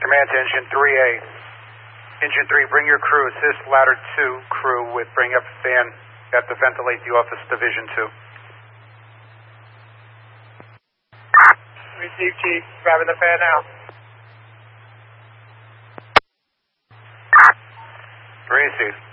Command to Engine 3A. Engine 3, bring your crew. Assist Ladder 2 crew with bring up fan. Got to ventilate the office Division 2. Receive, Chief. Grabbing the fan now. Receive.